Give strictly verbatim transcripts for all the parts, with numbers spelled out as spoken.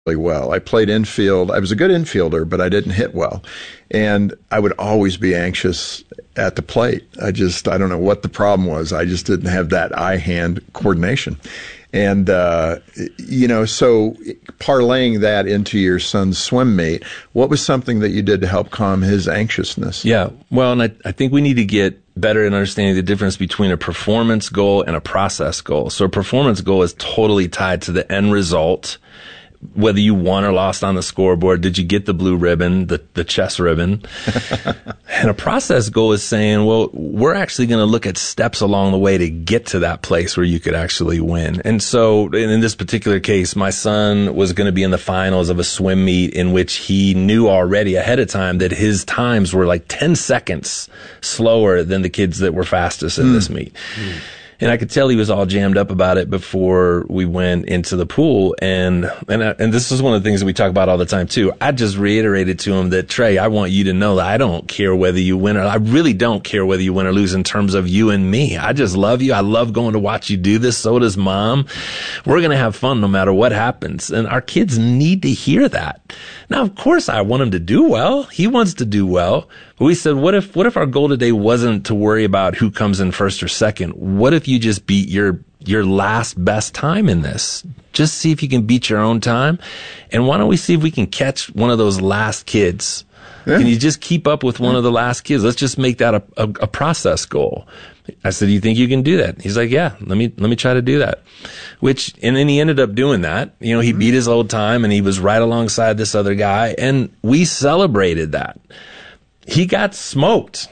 really well. I played infield. I was a good infielder, but I didn't hit well. And I would always be anxious at the plate. I just, I don't know what the problem was. I just didn't have that eye-hand coordination. And, uh, you know, so parlaying that into your son's swim meet, what was something that you did to help calm his anxiousness? Yeah. Well, and I, I think we need to get better in understanding the difference between a performance goal and a process goal. So a performance goal is totally tied to the end result, whether you won or lost on the scoreboard. Did you get the blue ribbon, the, the chess ribbon? And a process goal is saying, well, we're actually going to look at steps along the way to get to that place where you could actually win. And so in this particular case, my son was going to be in the finals of a swim meet in which he knew already ahead of time that his times were like ten seconds slower than the kids that were fastest in mm. this meet. Mm. And I could tell he was all jammed up about it before we went into the pool. And, and, and this is one of the things that we talk about all the time too. I just reiterated to him that, Trey, I want you to know that I don't care whether you win or, I really don't care whether you win or lose in terms of you and me. I just love you. I love going to watch you do this. So does mom. We're going to have fun no matter what happens. And our kids need to hear that. Now, of course, I want him to do well. He wants to do well. But we said, what if, what if our goal today wasn't to worry about who comes in first or second? What if you just beat your, your last best time in this? Just see if you can beat your own time. And why don't we see if we can catch one of those last kids? Yeah. Can you just keep up with one of the last kids? Let's just make that a, a, a process goal. I said, do you think you can do that? He's like, yeah, let me, let me try to do that. Which, and then he ended up doing that. You know, he mm-hmm. beat his old time and he was right alongside this other guy, and we celebrated that. He got smoked.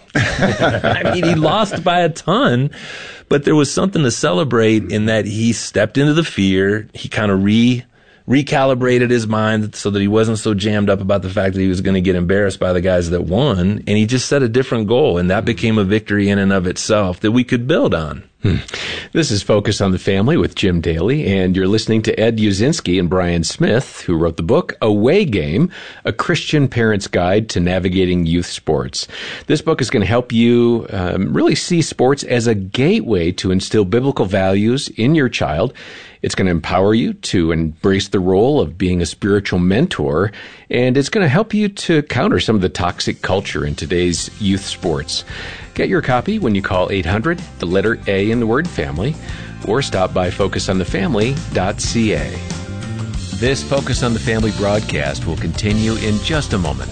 I mean, he lost by a ton, but there was something to celebrate in that he stepped into the fear. He kind of re, recalibrated his mind so that he wasn't so jammed up about the fact that he was going to get embarrassed by the guys that won. And he just set a different goal, and that became a victory in and of itself that we could build on. Hmm. This is Focus on the Family with Jim Daly, and you're listening to Ed Uzinski and Brian Smith, who wrote the book Away Game, A Christian Parent's Guide to Navigating Youth Sports. This book is going to help you um, really see sports as a gateway to instill biblical values in your child. It's going to empower you to embrace the role of being a spiritual mentor, and it's going to help you to counter some of the toxic culture in today's youth sports. Get your copy when you call eight hundred, the letter A in the word family, or stop by focus on the family dot c a. This Focus on the Family broadcast will continue in just a moment.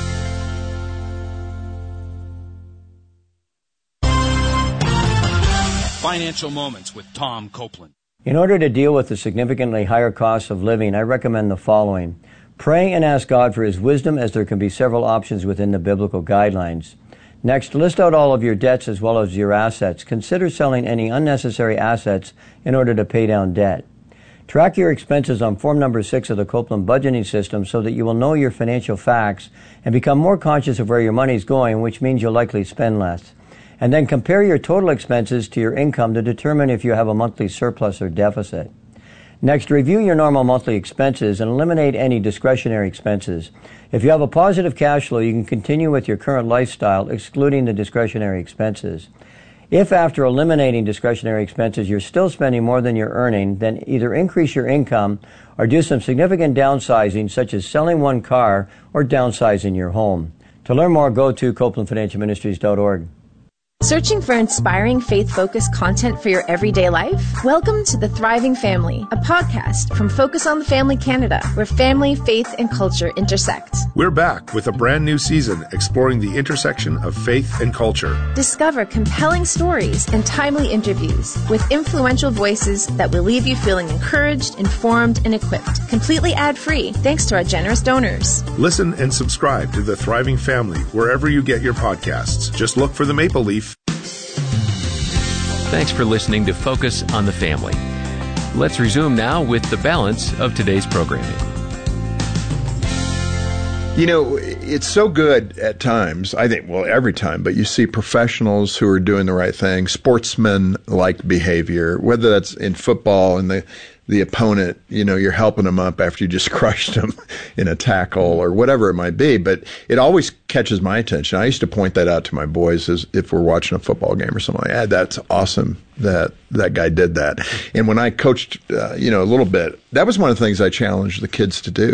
Financial Moments with Tom Copeland. In order to deal with the significantly higher costs of living, I recommend the following. Pray and ask God for His wisdom, as there can be several options within the biblical guidelines. Next, list out all of your debts as well as your assets. Consider selling any unnecessary assets in order to pay down debt. Track your expenses on form number six of the Copeland budgeting system so that you will know your financial facts and become more conscious of where your money is going, which means you'll likely spend less. And then compare your total expenses to your income to determine if you have a monthly surplus or deficit. Next, review your normal monthly expenses and eliminate any discretionary expenses. If you have a positive cash flow, you can continue with your current lifestyle, excluding the discretionary expenses. If after eliminating discretionary expenses you're still spending more than you're earning, then either increase your income or do some significant downsizing, such as selling one car or downsizing your home. To learn more, go to copeland financial ministries dot org. Searching for inspiring, faith-focused content for your everyday life? Welcome to The Thriving Family, a podcast from Focus on the Family Canada, where family, faith, and culture intersect. We're back with a brand new season exploring the intersection of faith and culture. Discover compelling stories and timely interviews with influential voices that will leave you feeling encouraged, informed, and equipped, completely ad-free, thanks to our generous donors. Listen and subscribe to The Thriving Family wherever you get your podcasts. Just look for the Maple Leaf. Thanks for listening to Focus on the Family. Let's resume now with the balance of today's programming. You know, it's so good at times, I think, well, every time, but you see professionals who are doing the right thing, sportsman-like behavior, whether that's in football and the, the opponent, you know, you're helping them up after you just crushed them in a tackle or whatever it might be. But it always catches my attention. I used to point that out to my boys as if we're watching a football game or something like that. That's awesome that that guy did that. And when I coached, uh, you know, a little bit, that was one of the things I challenged the kids to do.